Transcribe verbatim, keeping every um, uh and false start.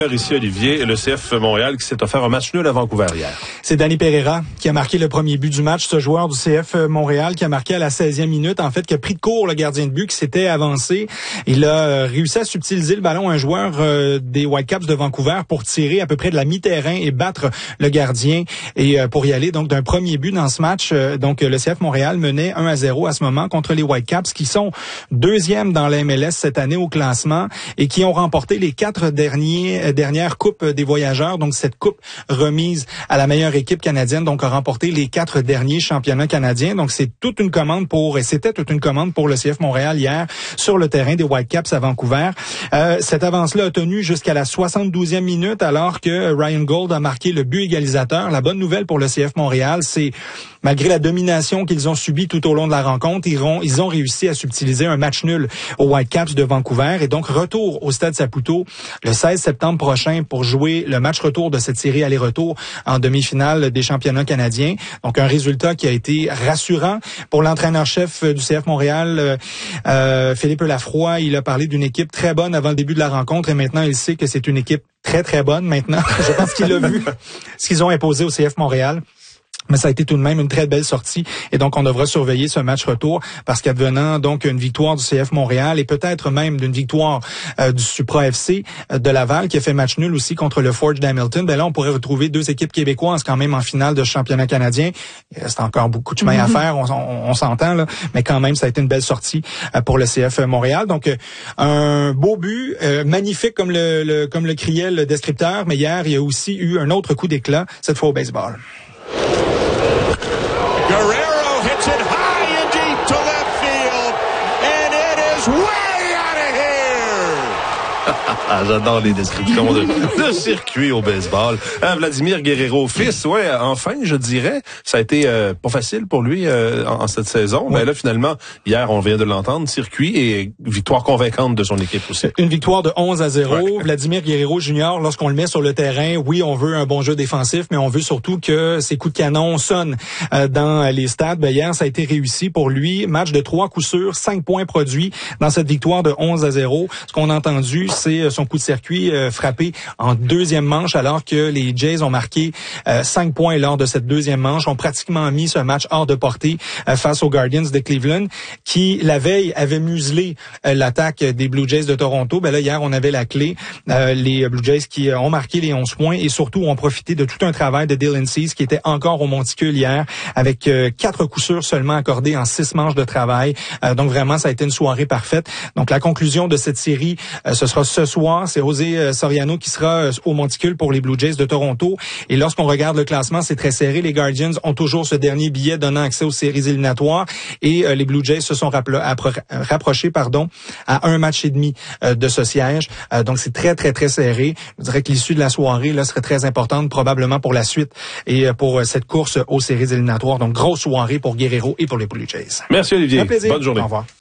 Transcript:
Ici Olivier, le C F Montréal qui s'est offert un match nul à Vancouver hier. C'est Danny Pereira qui a marqué le premier but du match. Ce joueur du C F Montréal qui a marqué à la seizième minute, en fait, qui a pris de court le gardien de but qui s'était avancé. Il a réussi à subtiliser le ballon à un joueur euh, des Whitecaps de Vancouver pour tirer à peu près de la mi-terrain et battre le gardien et euh, pour y aller donc d'un premier but dans ce match. Euh, donc le C F Montréal menait un à zéro à ce moment contre les Whitecaps qui sont deuxièmes dans la M L S cette année au classement et qui ont remporté les quatre derniers dernière Coupe des voyageurs, donc cette coupe remise à la meilleure équipe canadienne, donc a remporté les quatre derniers championnats canadiens. Donc c'est toute une commande pour, et c'était toute une commande pour le C F Montréal hier sur le terrain des Whitecaps à Vancouver. Euh, cette avance-là a tenu jusqu'à la soixante-douzième minute alors que Ryan Gauld a marqué le but égalisateur. La bonne nouvelle pour le C F Montréal, c'est malgré la domination qu'ils ont subie tout au long de la rencontre, ils ont, ils ont réussi à subtiliser un match nul aux Whitecaps de Vancouver et donc retour au Stade Saputo le seize septembre prochain pour jouer le match retour de cette série aller-retour en demi-finale des championnats canadiens. Donc un résultat qui a été rassurant pour l'entraîneur-chef du C F Montréal, euh, Philippe Lafroy. Il a parlé d'une équipe très bonne avant le début de la rencontre et maintenant il sait que c'est une équipe très très bonne maintenant. Je pense qu'il a vu ce qu'ils ont imposé au C F Montréal. Mais ça a été tout de même une très belle sortie et donc on devra surveiller ce match retour parce qu'advenant donc une victoire du C F Montréal et peut-être même d'une victoire euh, du Supra F C euh, de Laval qui a fait match nul aussi contre le Forge d'Hamilton, ben là on pourrait retrouver deux équipes québécoises quand même en finale de championnat canadien. Il reste encore beaucoup de chemin mm-hmm. à faire, on, on, on s'entend là, mais quand même ça a été une belle sortie euh, pour le C F Montréal. Donc euh, un beau but, euh, magnifique comme le, le comme le criait le descripteur, mais hier il y a aussi eu un autre coup d'éclat, cette fois au baseball. Guerrero hits it high and deep to left field, and it is way out of here! J'adore les descriptions de, de circuit au baseball. Euh, Vladimir Guerrero, fils, ouais, enfin, je dirais, ça a été euh, pas facile pour lui euh, en, en cette saison. Mais ouais. Là, finalement, hier, on vient de l'entendre, circuit et victoire convaincante de son équipe aussi. Une victoire de onze à zéro. Ouais. Vladimir Guerrero Junior, lorsqu'on le met sur le terrain, oui, on veut un bon jeu défensif, mais on veut surtout que ses coups de canon sonnent euh, dans les stades. Ben, hier, ça a été réussi pour lui. Match de trois coups sûrs, cinq points produits dans cette victoire de onze à zéro. Ce qu'on a entendu, c'est son coup de circuit euh, frappé en deuxième manche alors que les Jays ont marqué euh, cinq points lors de cette deuxième manche, ont pratiquement mis ce match hors de portée euh, face aux Guardians de Cleveland qui, la veille, avaient muselé euh, l'attaque des Blue Jays de Toronto. Ben là, hier, on avait la clé. Euh, les Blue Jays qui ont marqué les onze points et surtout ont profité de tout un travail de Dylan Cease qui était encore au monticule hier avec euh, quatre coups sûrs seulement accordés en six manches de travail. Euh, donc vraiment, ça a été une soirée parfaite. Donc la conclusion de cette série, euh, ce sera ce soir. C'est José Soriano qui sera au monticule pour les Blue Jays de Toronto. Et lorsqu'on regarde le classement, c'est très serré. Les Guardians ont toujours ce dernier billet donnant accès aux séries éliminatoires. Et euh, les Blue Jays se sont rappro- appro- rapprochés pardon, à un match et demi euh, de ce siège. Euh, donc c'est très, très, très serré. Je dirais que l'issue de la soirée là serait très importante probablement pour la suite et euh, pour euh, cette course aux séries éliminatoires. Donc grosse soirée pour Guerrero et pour les Blue Jays. Merci Olivier. Un plaisir. Bonne journée. Au revoir.